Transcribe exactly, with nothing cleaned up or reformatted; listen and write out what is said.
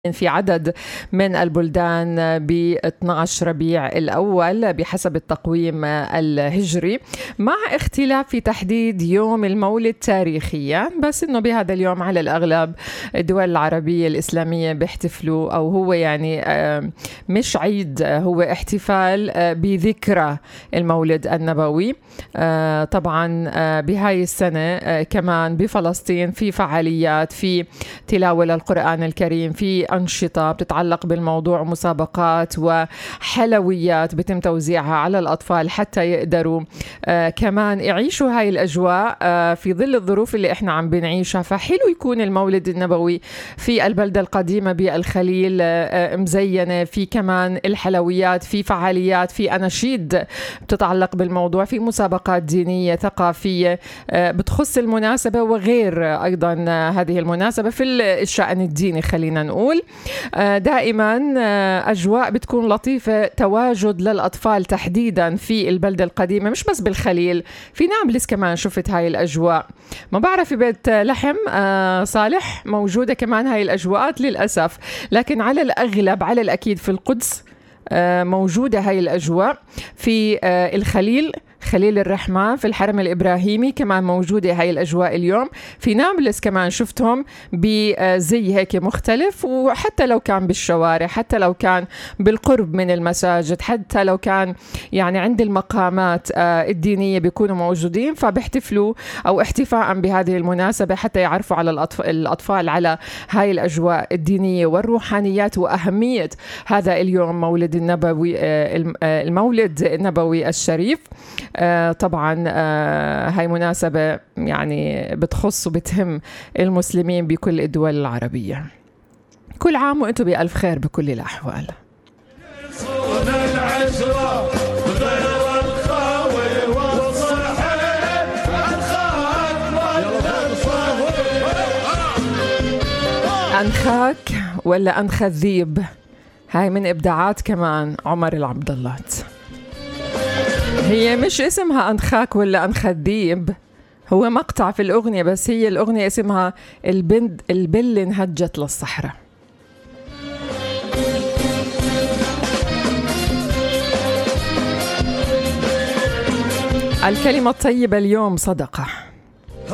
في عدد من البلدان ب اثني عشر ربيع الأول بحسب التقويم الهجري، مع اختلاف في تحديد يوم المولد تاريخيا، بس إنه بهذا اليوم على الأغلب الدول العربية الإسلامية بيحتفلوا، أو هو يعني مش عيد، هو احتفال بذكرى المولد النبوي. طبعا بهاي السنة كمان بفلسطين في فعاليات، في تلاوة للقرآن الكريم، في أنشطة بتتعلق بالموضوع، مسابقات وحلويات بتم توزيعها على الأطفال حتى يقدروا آه كمان يعيشوا هاي الأجواء آه في ظل الظروف اللي إحنا عم بنعيشها. فحلو يكون المولد النبوي في البلدة القديمة بالخليل آه مزينة، في كمان الحلويات، في فعاليات، في أناشيد بتتعلق بالموضوع، في مسابقات دينية ثقافية آه بتخص المناسبة وغير آه أيضا آه هذه المناسبة في الشأن الديني. خلينا نقول دائما أجواء بتكون لطيفة، تواجد للأطفال تحديدا في البلدة القديمة، مش بس بالخليل، في نابلس كمان شفت هاي الأجواء. ما بعرف في بيت لحم صالح موجودة كمان هاي الأجواءات للأسف، لكن على الأغلب على الأكيد في القدس موجودة هاي الأجواء، في الخليل خليل الرحمن في الحرم الإبراهيمي كمان موجودة هاي الأجواء اليوم، في نابلس كمان شفتهم بزي هيك مختلف، وحتى لو كان بالشوارع، حتى لو كان بالقرب من المساجد، حتى لو كان يعني عند المقامات الدينية بيكونوا موجودين، فبيحتفلوا أو احتفاء بهذه المناسبة حتى يعرفوا على الأطفال على هاي الأجواء الدينية والروحانيات وأهمية هذا اليوم، مولد النبوي، المولد النبوي الشريف. آه طبعا آه هاي مناسبة يعني بتخص وبتهم المسلمين بكل الدول العربية. كل عام وانتم بألف خير بكل الأحوال. أنخاك ولا أنخذيب، هاي من إبداعات كمان عمر العبداللات. هي مش اسمها أنخاك ولا أنخذيب، هو مقطع في الأغنية، بس هي الأغنية اسمها البند البل انهجت للصحراء. الكلمة الطيبة اليوم صدقة.